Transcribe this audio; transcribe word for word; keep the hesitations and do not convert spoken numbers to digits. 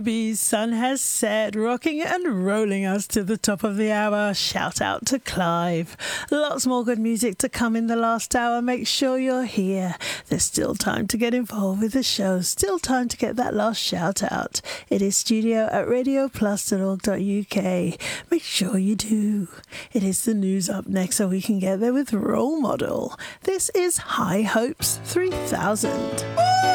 The sun has set, rocking and rolling us to the top of the hour. Shout out to Clive. Lots more good music to come in the last hour. Make sure you're here. There's still time to get involved with the show. Still time to get that last shout out. It is studio at radio plus dot org dot U K. Make sure you do. It is the news up next so we can get there with Role Model. This is High Hopes three thousand.